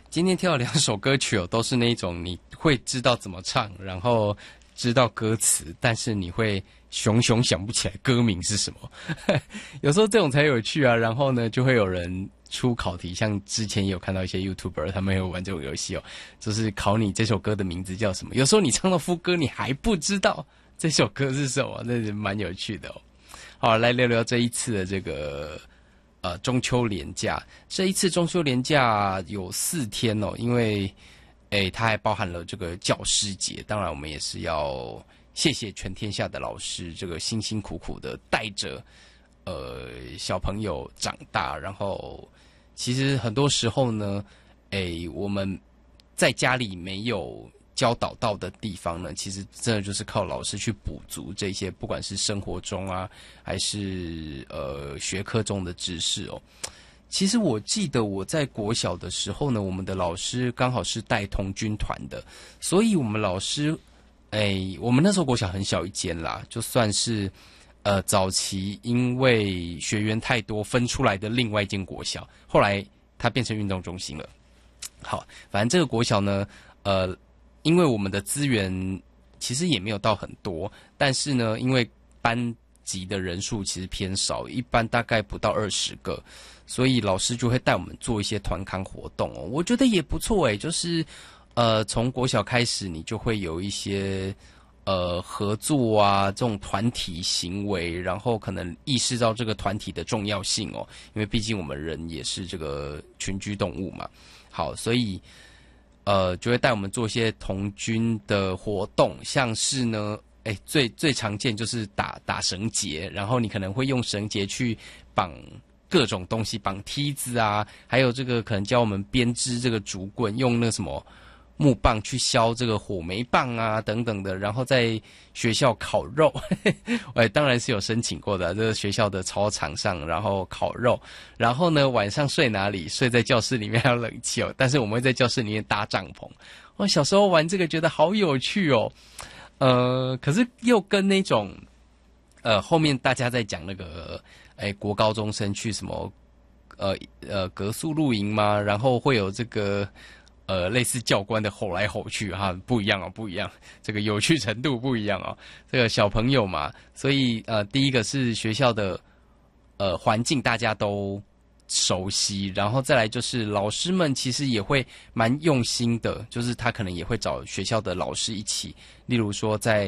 今天挑了2首歌曲哦，都是那种你会知道怎么唱，然后知道歌词，但是你会熊想不起来歌名是什么。有时候这种才有趣啊。然后呢，就会有人出考题，像之前也有看到一些 YouTuber 他们有玩这种游戏哦，就是考你这首歌的名字叫什么。有时候你唱到副歌，你还不知道这首歌是什么，那是蛮有趣的哦。好，来聊聊这一次的这个中秋连假。这一次中秋连假有4天哦，因为它还包含了这个教师节。当然我们也是要谢谢全天下的老师，这个辛辛苦苦的带着小朋友长大。然后其实很多时候呢，我们在家里没有教导到的地方呢，其实真的就是靠老师去补足这些，不管是生活中啊，还是学科中的知识哦。其实我记得我在国小的时候呢，我们的老师刚好是带童军团的，所以我们老师，我们那时候国小很小一间啦，就算是早期因为学员太多分出来的另外一间国小，后来它变成运动中心了。好，反正这个国小呢，因为我们的资源其实也没有到很多，但是呢，因为班级的人数其实偏少，一般大概不到20个，所以老师就会带我们做一些团康活动哦。我觉得也不错就是从国小开始，你就会有一些合作啊这种团体行为，然后可能意识到这个团体的重要性哦，因为毕竟我们人也是这个群居动物嘛。好，所以就会带我们做一些童军的活动，像是呢，最常见就是打绳结，然后你可能会用绳结去绑各种东西，绑梯子啊，还有这个可能教我们编织这个竹棍，用那什么木棒去削这个火煤棒啊等等的，然后在学校烤肉，当然是有申请过的，这个学校的操场上，然后烤肉，然后呢晚上睡哪里？睡在教室里面还有冷气哦，但是我们会在教室里面搭帐篷。我小时候玩这个觉得好有趣哦，可是又跟那种后面大家在讲那个国高中生去什么格宿露营嘛，然后会有这个类似教官的吼来吼去哈，不一样哦，不一样，这个有趣程度不一样哦。这个小朋友嘛，所以第一个是学校的环境大家都熟悉，然后再来就是老师们其实也会蛮用心的，就是他可能也会找学校的老师一起，例如说这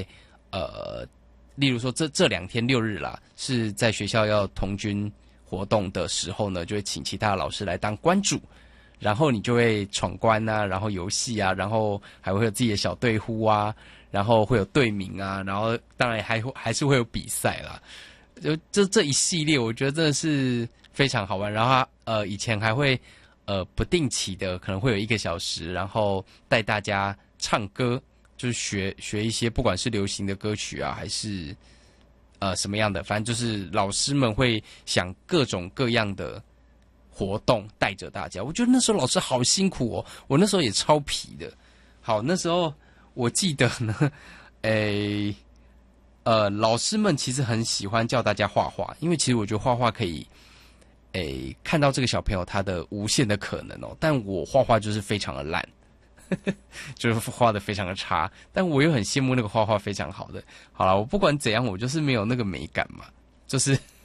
2天6日啦，是在学校要童军活动的时候呢，就会请其他的老师来当关主。然后你就会闯关啊，然后游戏啊，然后还会有自己的小队呼啊，然后会有队名啊，然后当然还是会有比赛啦。就这一系列，我觉得真的是非常好玩。然后以前还会不定期的可能会有1个小时，然后带大家唱歌，就是学一些不管是流行的歌曲啊，还是什么样的，反正就是老师们会想各种各样的活动带着大家。我觉得那时候老师好辛苦哦，我那时候也超皮的。好，那时候我记得呢，老师们其实很喜欢叫大家画画，因为其实我觉得画画可以看到这个小朋友他的无限的可能哦。但我画画就是非常的烂，就是画的非常的差，但我又很羡慕那个画画非常好的。好啦，我不管怎样，我就是没有那个美感嘛，就是